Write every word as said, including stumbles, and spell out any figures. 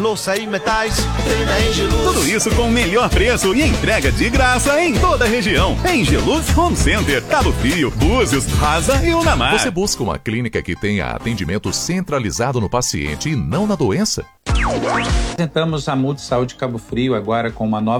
Louça e metais, tem na Engeluz. Tudo isso com o melhor preço e entrega de graça em toda a região. Engeluz Home Center, Cabo Frio, Búzios, Rasa e Unamar. Você busca uma clínica que tenha atendimento centralizado no paciente e não na doença? Apresentamos a Multisaúde Cabo Frio agora com uma nova